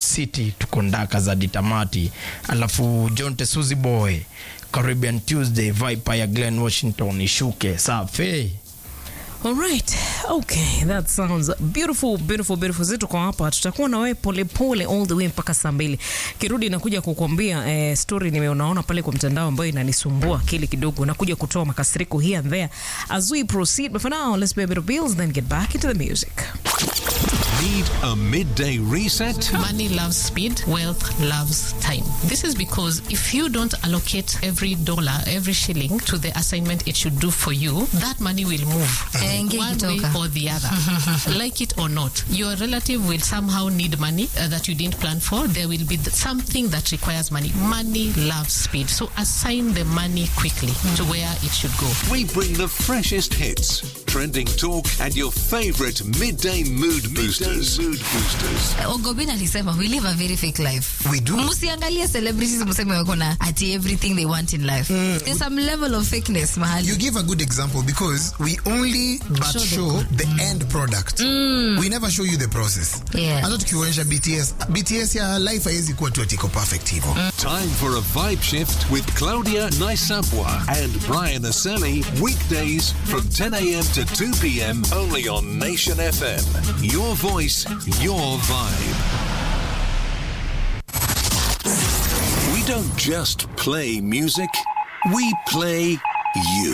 City tuko ndaka za ditamati. Alafu John Tesuzi Boy, Caribbean Tuesday, Viper ya Glen Washington ishuke safi. All right. Okay, that sounds beautiful, beautiful, beautiful. Zetu kwa hapa tutakuwa na wewe pole pole all the way mpaka saa 2. Kirudi nakuja kukuambia story nimeonaona pale kwa mtandao ambayo inanisumbua akili kidogo. Nakuja kutoa makasiriko here and there as we proceed. But for now, let's pay a bit of bills then get back into the music. Need a midday reset? Money loves speed, wealth loves time. This is because if you don't allocate every dollar, every shilling to the assignment it should do for you, that money will move one way or the other. Like it or not, your relative will somehow need money that you didn't plan for. There will be something that requires money. Money loves speed. So assign the money quickly to where it should go. We bring the freshest hits, trending talk, and your favorite midday mood boosters. Ogobin alisema we live a very fake life. We do. Musiangalia celebrities museme wako na ati everything they want in life. There's some level of fakeness mahali. You give a good example because we only show the end product. We never show you the process. Yeah. Hata tukionyesha BTS ya life haiwezi kuwa tu atiko perfect hivyo. Time for a vibe shift with Claudia Naisapwa and Brian Aseli, weekdays from 10 a.m. to 2 p.m. only on Nation FM. Your voice, your vibe. We don't just play music, we play you.